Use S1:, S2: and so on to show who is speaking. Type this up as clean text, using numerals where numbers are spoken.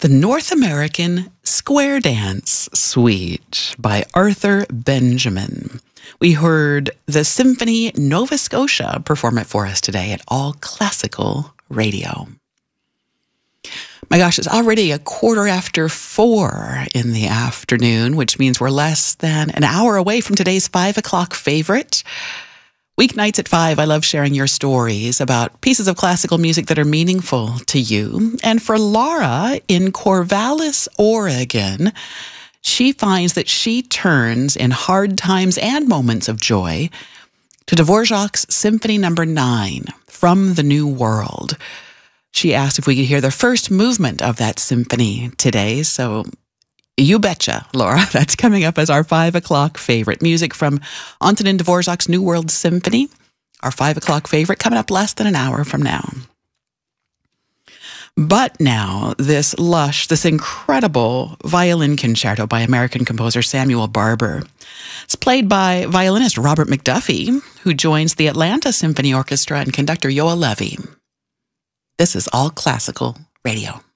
S1: The North American Square Dance Suite by Arthur Benjamin. We heard the Symphony Nova Scotia perform it for us today at All Classical Radio. My gosh, it's already 4:15 in the afternoon, which means we're less than an hour away from today's 5 o'clock favorite. Weeknights at 5, I love sharing your stories about pieces of classical music that are meaningful to you. And for Laura in Corvallis, Oregon, she finds that she turns in hard times and moments of joy to Dvorak's Symphony No. 9, From the New World. She asked if we could hear the first movement of that symphony today, so you betcha, Laura. That's coming up as our 5 o'clock favorite. Music from Antonin Dvorak's New World Symphony, our 5 o'clock favorite, coming up less than an hour from now. But now, this incredible violin concerto by American composer Samuel Barber. It's played by violinist Robert McDuffie, who joins the Atlanta Symphony Orchestra and conductor Yoel Levy. This is All Classical Radio.